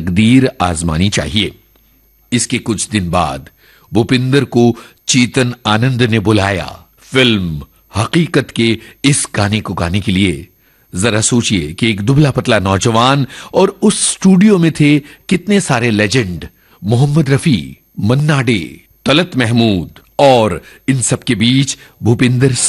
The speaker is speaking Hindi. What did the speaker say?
तकदीर आजमानी चाहिए। इसके कुछ दिन बाद भूपिंदर को चेतन आनंद ने बुलाया फिल्म हकीकत के इस गाने को गाने के लिए। जरा सोचिए कि एक दुबला पतला नौजवान और उस स्टूडियो में थे कितने सारे लेजेंड, मोहम्मद रफी, मन्ना डे, तलत महमूद, और इन सब के बीच भूपिंदर